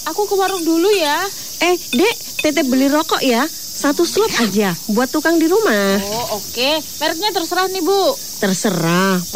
aku ke warung dulu ya. Dek, Tete beli rokok ya. 1 slop aja buat tukang di rumah. Oh, oke. Mereknya terserah nih, Bu. Terserah.